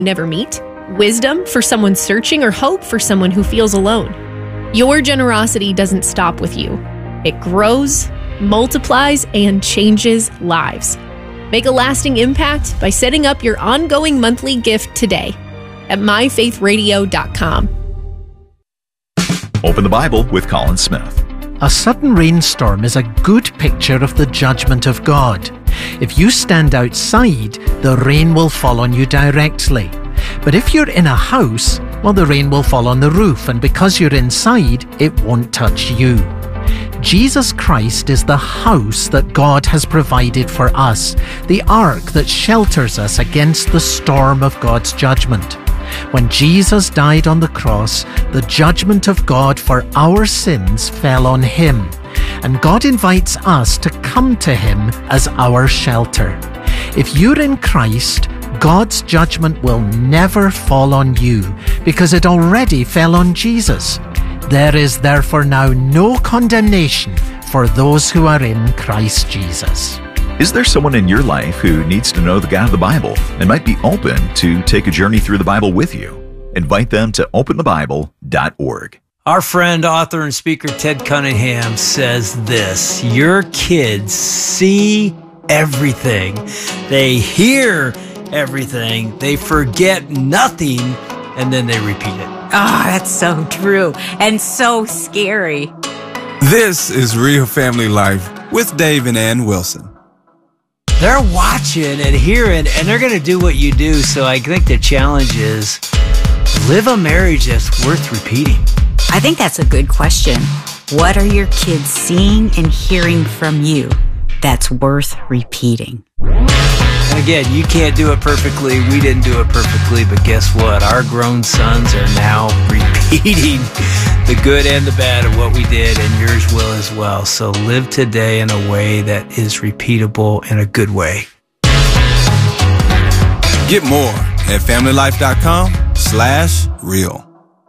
never meet, wisdom for someone searching, or hope for someone who feels alone. Your generosity doesn't stop with you. It grows, multiplies, and changes lives. Make a lasting impact by setting up your ongoing monthly gift today at myfaithradio.com. Open the Bible with Colin Smith. A sudden rainstorm is a good picture of the judgment of God. If you stand outside, the rain will fall on you directly. But if you're in a house, well, the rain will fall on the roof, and because you're inside, it won't touch you. Jesus Christ is the house that God has provided for us, the ark that shelters us against the storm of God's judgment. When Jesus died on the cross, the judgment of God for our sins fell on him, and God invites us to come to him as our shelter. If you're in Christ, God's judgment will never fall on you because it already fell on Jesus. There is therefore now no condemnation for those who are in Christ Jesus. Is there someone in your life who needs to know the God of the Bible and might be open to take a journey through the Bible with you? Invite them to openthebible.org. Our friend, author, and speaker Ted Cunningham says this: your kids see everything. They hear everything. They forget nothing, and then they repeat it. Ah, that's so true and so scary. This is Real Family Life with Dave and Ann Wilson. They're watching and hearing, and they're going to do what you do. So I think the challenge is live a marriage that's worth repeating. I think that's a good question. What are your kids seeing and hearing from you that's worth repeating? And again, you can't do it perfectly. We didn't do it perfectly, but guess what? Our grown sons are now repeating the good and the bad of what we did, and yours will as well. So live today in a way that is repeatable in a good way. Get more at familylife.com/real.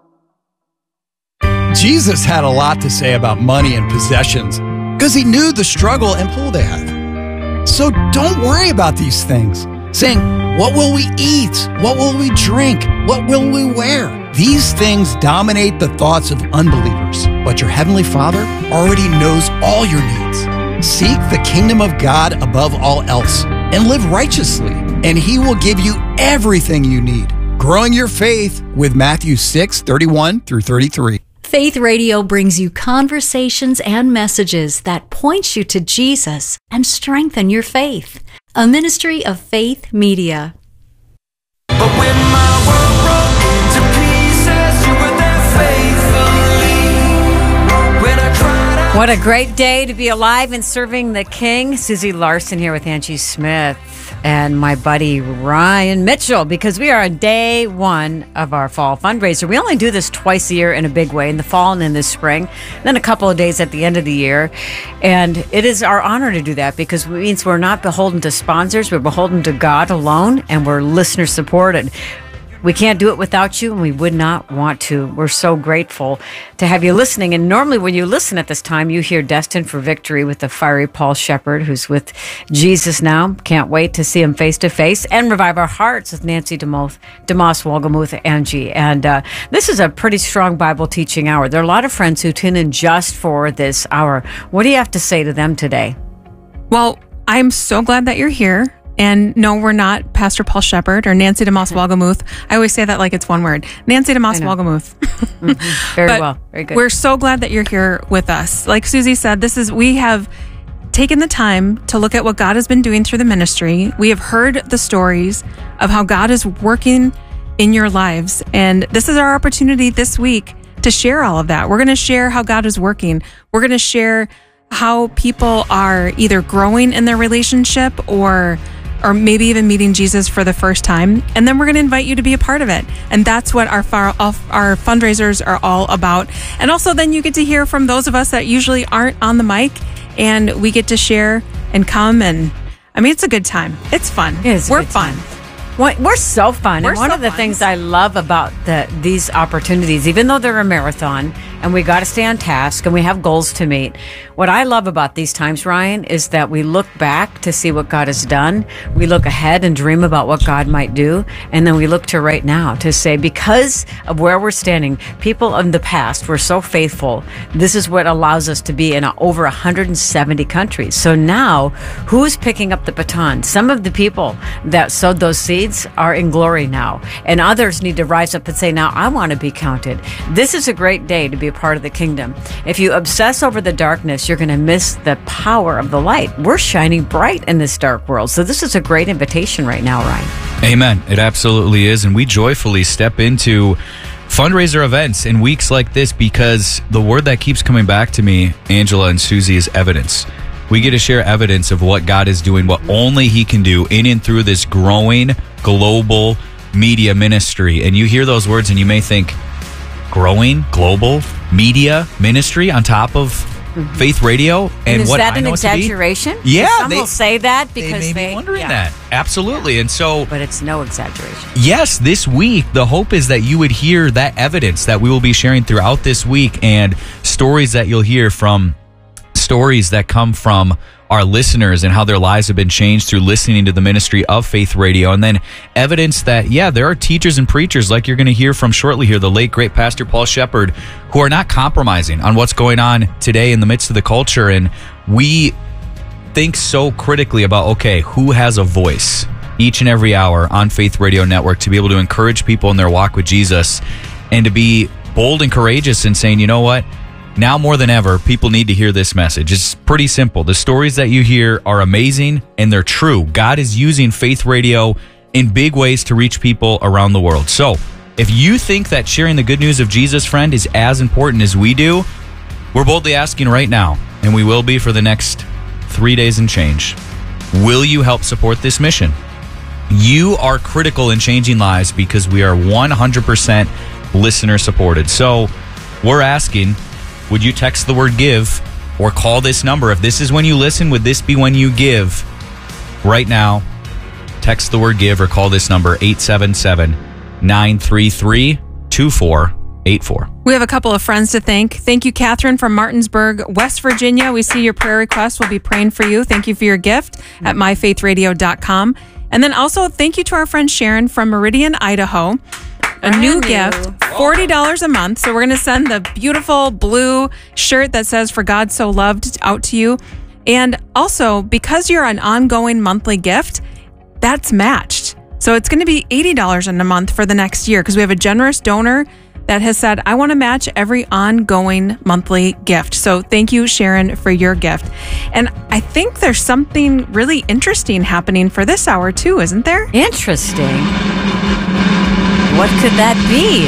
Jesus had a lot to say about money and possessions because he knew the struggle and pull they have. So don't worry about these things, saying, what will we eat? What will we drink? What will we wear? These things dominate the thoughts of unbelievers, but your Heavenly Father already knows all your needs. Seek the kingdom of God above all else and live righteously, and he will give you everything you need. Growing your faith with Matthew 6:31-33. Faith Radio brings you conversations and messages that point you to Jesus and strengthen your faith. A ministry of Faith Media. But when my world broke into pieces, you were there faithfully. When I tried out. What a great day to be alive and serving the King. Susie Larson here with Angie Smith and my buddy Ryan Mitchell, because we are on day one of our fall fundraiser. We only do this twice a year in a big way, in the fall and in the spring, then a couple of days at the end of the year. And it is our honor to do that because it means we're not beholden to sponsors, we're beholden to God alone, and we're listener supported. We can't do it without you, and we would not want to. We're so grateful to have you listening. And normally when you listen at this time, you hear Destined for Victory with the fiery Paul Shepard, who's with Jesus now. Can't wait to see him face to face. And Revive Our Hearts with Nancy DeMoss Wolgemuth, Angie. And this is a pretty strong Bible teaching hour. There are a lot of friends who tune in just for this hour. What do you have to say to them today? Well, I'm so glad that you're here. And no, we're not Pastor Paul Shepard or Nancy DeMoss Wolgemuth. I always say that like it's one word. Nancy DeMoss Wolgemuth. Very well. Very good. We're so glad that you're here with us. Like Susie said, we have taken the time to look at what God has been doing through the ministry. We have heard the stories of how God is working in your lives. And this is our opportunity this week to share all of that. We're going to share how God is working. We're going to share how people are either growing in their relationship or maybe even meeting Jesus for the first time. And then we're going to invite you to be a part of it. And that's what our fundraisers are all about. And also then you get to hear from those of us that usually aren't on the mic, and we get to share and come. And I mean, it's a good time. It's fun. It is We're fun. We're so fun. And one of the things I love about these opportunities, even though they're a marathon and we got to stay on task and we have goals to meet, what I love about these times, Ryan, is that we look back to see what God has done. We look ahead and dream about what God might do. And then we look to right now to say, because of where we're standing, people of the past were so faithful. This is what allows us to be in over 170 countries. So now, who's picking up the baton? Some of the people that sowed those seeds are in glory now. And others need to rise up and say, now I want to be counted. This is a great day to be a part of the kingdom. If you obsess over the darkness, you're going to miss the power of the light. We're shining bright in this dark world. So this is a great invitation right now, Ryan. Amen. It absolutely is. And we joyfully step into fundraiser events in weeks like this because the word that keeps coming back to me, Angela and Susie, is evidence. We get to share evidence of what God is doing, what only He can do in and through this growing global media ministry. And you hear those words and you may think, growing global media ministry on top of Faith Radio, and is what that I an know exaggeration? To be, yeah, some will say that because they may be wondering that. Absolutely, and so, but it's no exaggeration. Yes, this week the hope is that you would hear that evidence that we will be sharing throughout this week, and stories that you'll hear from stories that come from our listeners and how their lives have been changed through listening to the ministry of Faith Radio. And then evidence that, there are teachers and preachers like you're going to hear from shortly here, the late, great Pastor Paul Shepard, who are not compromising on what's going on today in the midst of the culture. And we think so critically about, okay, who has a voice each and every hour on Faith Radio Network to be able to encourage people in their walk with Jesus and to be bold and courageous in saying, you know what? Now more than ever, people need to hear this message. It's pretty simple. The stories that you hear are amazing and they're true. God is using Faith Radio in big ways to reach people around the world. So if you think that sharing the good news of Jesus, friend, is as important as we do, we're boldly asking right now, and we will be for the next 3 days and change, will you help support this mission? You are critical in changing lives because we are 100% listener supported. So we're asking, would you text the word give or call this number? If this is when you listen, would this be when you give? Right now, text the word give or call this number 877-933-2484. We have a couple of friends to thank. Thank you, Catherine from Martinsburg, West Virginia. We see your prayer request. We'll be praying for you. Thank you for your gift at myfaithradio.com. And then also thank you to our friend Sharon from Meridian, Idaho. A new gift, $40 a month. So we're going to send the beautiful blue shirt that says "For God So Loved" out to you. And also, because you're an ongoing monthly gift, that's matched. So it's going to be $80 in a month for the next year because we have a generous donor that has said, I want to match every ongoing monthly gift. So thank you, Sharon, for your gift. And I think there's something really interesting happening for this hour too, isn't there? Interesting. What could that be?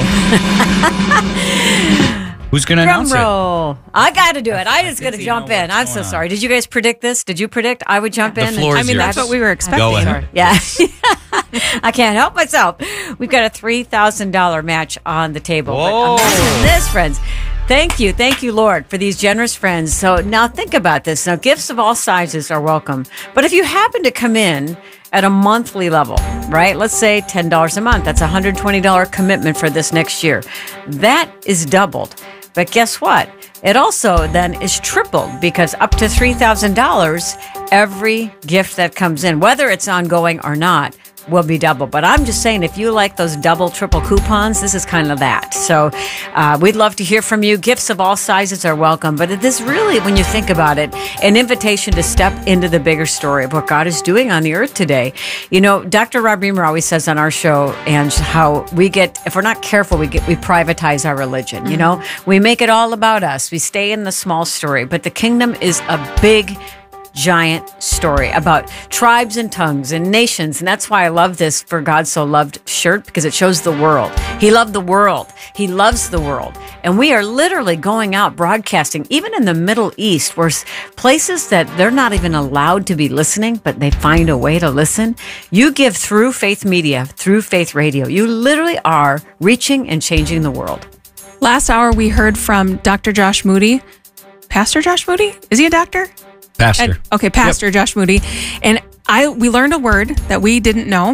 Who's going to announce it? I got to do it. I just got to jump in. I'm so sorry. Did you guys predict this? Did you predict I would jump in? The floor is yours. That's what we were expecting. Go ahead. Yeah. I can't help myself. We've got a $3,000 match on the table. Whoa. But imagine this, friends. Thank you, Lord, for these generous friends. So now think about this. Now, gifts of all sizes are welcome. But if you happen to come in at a monthly level, right? Let's say $10 a month. That's a $120 commitment for this next year. That is doubled. But guess what? It also then is tripled because up to $3,000, every gift that comes in, whether it's ongoing or not, will be double. But I'm just saying, if you like those double, triple coupons, this is kind of that. So we'd love to hear from you. Gifts of all sizes are welcome. But it is really, when you think about it, an invitation to step into the bigger story of what God is doing on the earth today. You know, Dr. Rob Reamer always says on our show, and how we get, if we're not careful, we privatize our religion. You know, we make it all about us. We stay in the small story. But the kingdom is a big, giant story about tribes and tongues and nations. And that's why I love this For God So Loved shirt, because it shows the world. He loved the world. He loves the world. And we are literally going out broadcasting, even in the Middle East, where places that they're not even allowed to be listening, but they find a way to listen. You give through Faith Media, through Faith Radio. You literally are reaching and changing the world. Last hour, we heard from Dr. Josh Moody. Pastor Josh Moody? Is he a doctor? Pastor. Pastor Josh Moody. And we learned a word that we didn't know.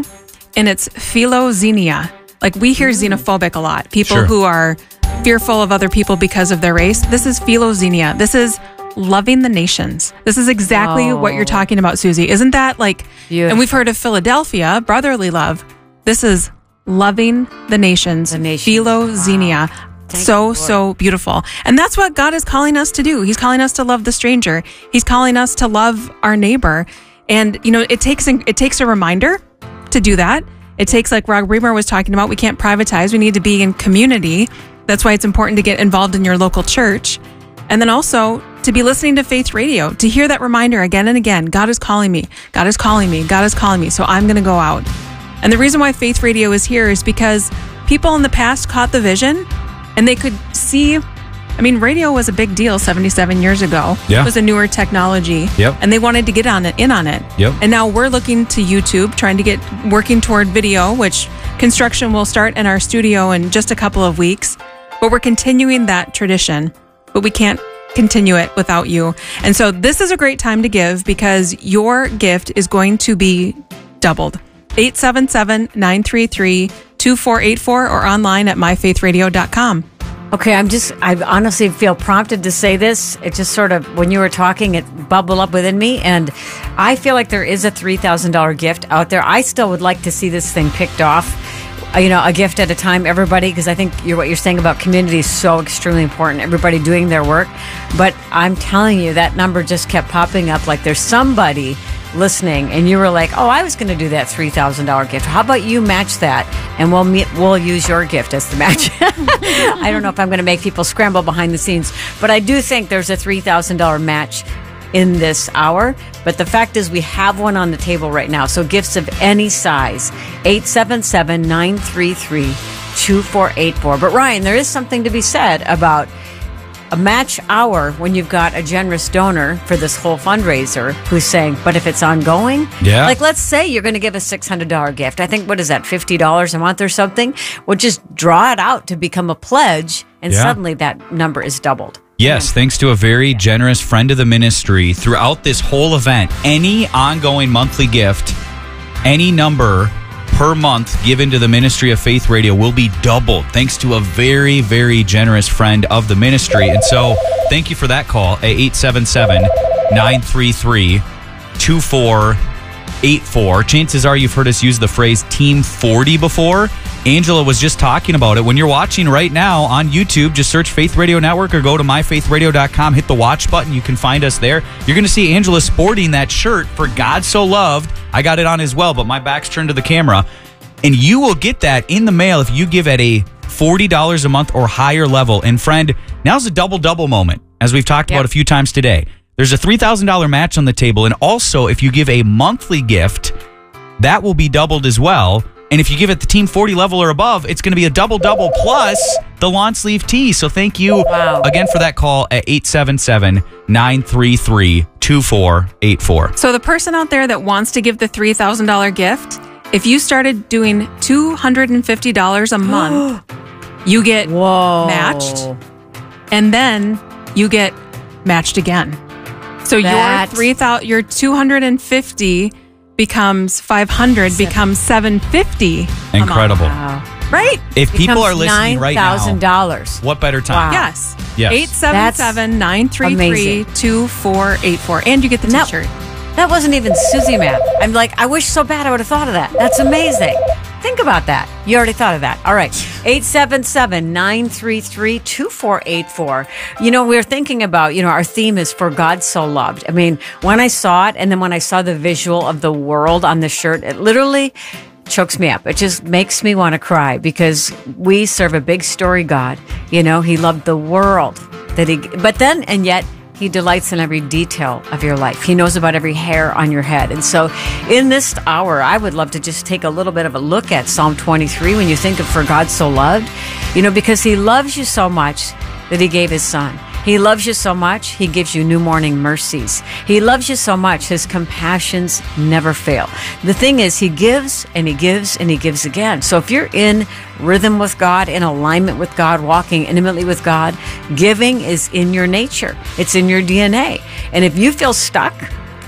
and it's philoxenia. Like we hear xenophobic a lot. People Sure. who are fearful of other people because of their race. This is philoxenia. This is loving the nations. This is exactly what you're talking about, Susie. Isn't that like, and we've heard of Philadelphia, brotherly love. This is loving the nations, philoxenia. Wow. So beautiful. And that's what God is calling us to do. He's calling us to love the stranger. He's calling us to love our neighbor. And, you know, it takes a reminder to do that. It takes, like Rob Bremer was talking about, we can't privatize. We need to be in community. That's why it's important to get involved in your local church. And then also to be listening to Faith Radio, to hear that reminder again and again. God is calling me. God is calling me. God is calling me. So I'm going to go out. And the reason why Faith Radio is here is because people in the past caught the vision and they could see. I mean, radio was a big deal 77 years ago. Yeah. It was a newer technology. Yep. And they wanted to get in on it. Yep. And now we're looking to YouTube, working toward video, which construction will start in our studio in just a couple of weeks. But we're continuing that tradition. But we can't continue it without you. And so this is a great time to give because your gift is going to be doubled. 877-933-2484 or online at myfaithradio.com. Okay, I honestly feel prompted to say this. It just sort of, when you were talking, it bubbled up within me. And I feel like there is a $3,000 gift out there. I still would like to see this thing picked off. You know, a gift at a time, everybody, because I think what you're saying about community is so extremely important. Everybody doing their work. But I'm telling you, that number just kept popping up like there's somebody listening and you were like, oh, I was going to do that $3,000 gift. How about you match that? And we'll use your gift as the match. I don't know if I'm going to make people scramble behind the scenes, but I do think there's a $3,000 match in this hour. But the fact is we have one on the table right now. So gifts of any size, 877-933-2484. But Ryan, there is something to be said about a match hour when you've got a generous donor for this whole fundraiser who's saying, but if it's ongoing, like let's say you're going to give a $600 gift. I think, what is that, $50 a month or something? We'll just draw it out to become a pledge and suddenly that number is doubled. Yes, thanks to a very generous friend of the ministry throughout this whole event, any ongoing monthly gift, any number per month given to the ministry of Faith Radio will be doubled thanks to a very, very generous friend of the ministry. And so thank you for that call at 877-933-2484. Chances are you've heard us use the phrase Team 40 before. Angela was just talking about it. When you're watching right now on YouTube, just search Faith Radio Network or go to myfaithradio.com, hit the watch button. You can find us there. You're going to see Angela sporting that shirt, For God So Loved. I got it on as well, but my back's turned to the camera. And you will get that in the mail if you give at a $40 a month or higher level. And friend, now's a double-double moment, as we've talked about a few times today. There's a $3,000 match on the table. And also, if you give a monthly gift, that will be doubled as well. And if you give it the Team 40 level or above, it's going to be a double-double plus the lawn sleeve tee. So thank you again for that call at 877-933-2484. So the person out there that wants to give the $3,000 gift, if you started doing $250 a month, you get matched, and then you get matched again. So your $250 becomes $500, becomes $750. Incredible. Right? If people are listening right now, $9,000. what better time? Yes. 877-933-2484. And you get the t-shirt. That wasn't even Susie math. I'm like, I wish so bad I would have thought of that. That's amazing. Think about that. You already thought of that. All right. 877-933-2484. You know, we're thinking about, our theme is For God So Loved. I mean, when I saw it, and then when I saw the visual of the world on the shirt, it literally chokes me up. It just makes me want to cry because we serve a big story God. He loved the world and yet He delights in every detail of your life. He knows about every hair on your head. And so in this hour, I would love to just take a little bit of a look at Psalm 23 when you think of For God So Loved, because He loves you so much that He gave His Son. He loves you so much, He gives you new morning mercies. He loves you so much, His compassions never fail. The thing is, He gives and He gives and He gives again. So if you're in rhythm with God, in alignment with God, walking intimately with God, giving is in your nature. It's in your DNA. And if you feel stuck,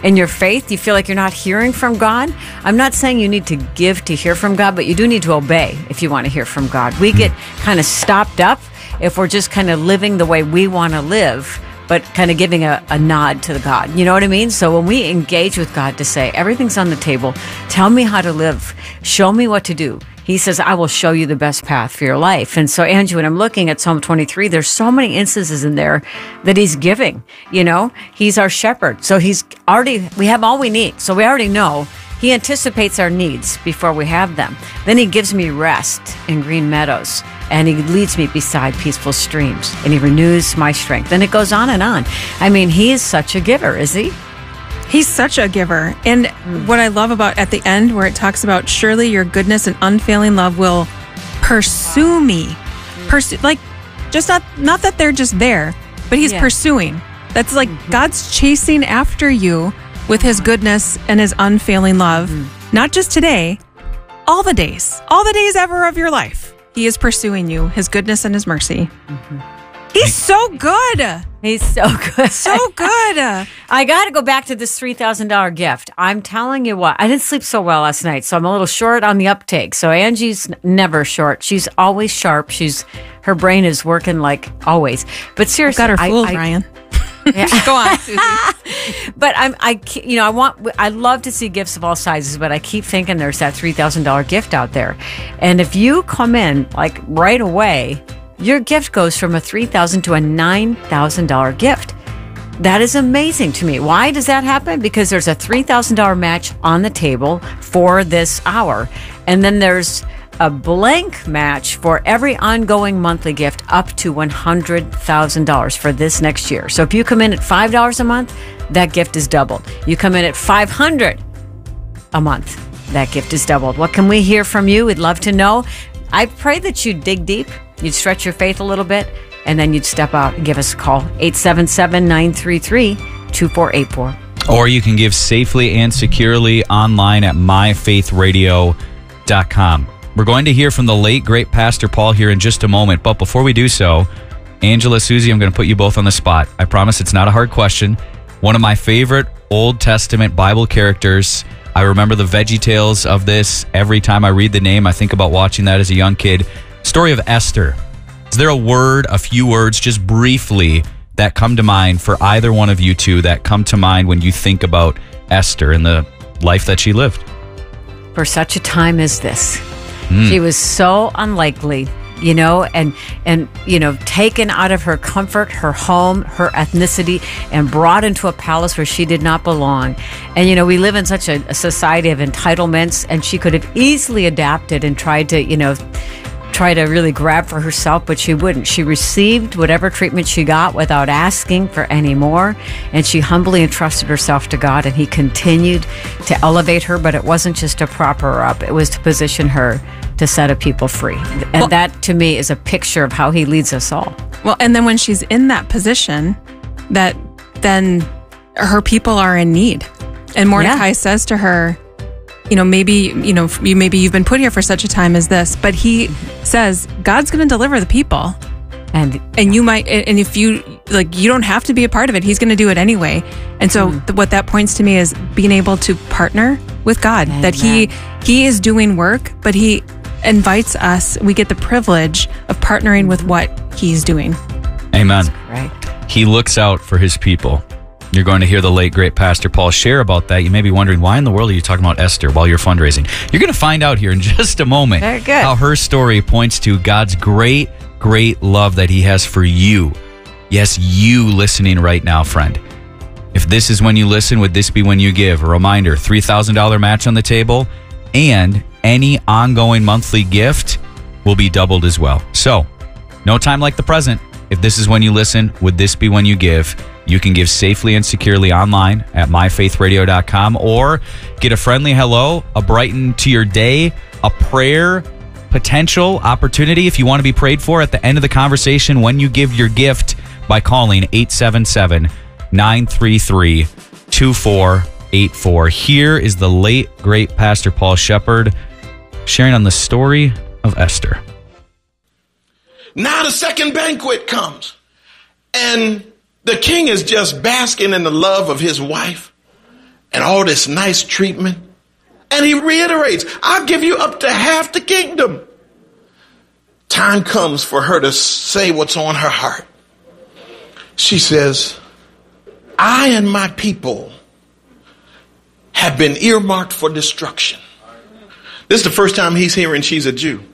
in your faith, you feel like you're not hearing from God. I'm not saying you need to give to hear from God, but you do need to obey if you want to hear from God. We get kind of stopped up if we're just kind of living the way we want to live, but kind of giving a nod to God. You know what I mean? So when we engage with God to say, everything's on the table, tell me how to live, show me what to do. He says, I will show you the best path for your life. And so, Angie, when I'm looking at Psalm 23, there's so many instances in there that he's giving. You know, he's our shepherd. So we have all we need. So we already know he anticipates our needs before we have them. Then he gives me rest in green meadows, and he leads me beside peaceful streams, and he renews my strength. And it goes on and on. I mean, he is such a giver, is he? He's such a giver. And what I love about at the end where it talks about surely your goodness and unfailing love will pursue me. Like, just not that they're just there, but he's pursuing. That's like God's chasing after you with his goodness and his unfailing love. Not just today, all the days ever of your life. He is pursuing you, his goodness and his mercy. He's so good. He's so good. So good. I got to go back to this $3,000 gift. I'm telling you what, I didn't sleep so well last night, so I'm a little short on the uptake. So Angie's never short. She's always sharp. Her brain is working like always. But seriously, I've got her fooled, Ryan. Yeah. Go on, Susie. But I love to see gifts of all sizes, but I keep thinking there's that $3,000 gift out there. And if you come in like right away, your gift goes from a $3,000 to a $9,000 gift. That is amazing to me. Why does that happen? Because there's a $3,000 match on the table for this hour. And then there's a blank match for every ongoing monthly gift up to $100,000 for this next year. So if you come in at $5 a month, that gift is doubled. You come in at $500 a month, that gift is doubled. What can we hear from you? We'd love to know. I pray that you dig deep, you'd stretch your faith a little bit, and then you'd step out and give us a call, 877-933-2484. Or you can give safely and securely online at myfaithradio.com. We're going to hear from the late, great Pastor Paul here in just a moment. But before we do so, Angela, Susie, I'm going to put you both on the spot. I promise it's not a hard question. One of my favorite Old Testament Bible characters. I remember the Veggie Tales of this. Every time I read the name, I think about watching that as a young kid. Story of Esther. Is there a few words, just briefly, that come to mind for either one of you two that come to mind when you think about Esther and the life that she lived? For such a time as this. She was so unlikely, and taken out of her comfort, her home, her ethnicity, and brought into a palace where she did not belong. And, we live in such a society of entitlements, and she could have easily adapted and tried to, try to really grab for herself, but she wouldn't. She received whatever treatment she got without asking for any more, and she humbly entrusted herself to God, and he continued to elevate her, but it wasn't just to prop her up. It was to position her to set a people free. And that, to me, is a picture of how he leads us all. Well, and then when she's in that position, then her people are in need. And Mordecai says to her, maybe you've been put here for such a time as this, but he says God's going to deliver the people, and you might, and if you you don't have to be a part of it. He's going to do it anyway. And so what that points to me is being able to partner with God. Amen. That he is doing work, but he invites us. We get the privilege of partnering with what he's doing. Amen. Right. He looks out for his people. You're going to hear the late, great Pastor Paul share about that. You may be wondering, why in the world are you talking about Esther while you're fundraising? You're going to find out here in just a moment. Very good. How her story points to God's great, great love that he has for you. Yes, you listening right now, friend. If this is when you listen, would this be when you give? A reminder, $3,000 match on the table, and any ongoing monthly gift will be doubled as well. So, no time like the present. If this is when you listen, would this be when you give? You can give safely and securely online at myfaithradio.com, or get a friendly hello, a brighten to your day, a prayer, potential opportunity if you want to be prayed for at the end of the conversation when you give your gift by calling 877-933-2484. Here is the late, great Pastor Paul Shepard sharing on the story of Esther. Now the second banquet comes, and the king is just basking in the love of his wife. and all this nice treatment. And he reiterates, I'll give you up to half the kingdom. Time comes for her to say what's on her heart. She says, I and my people have been earmarked for destruction. This is the first time he's hearing she's a Jew.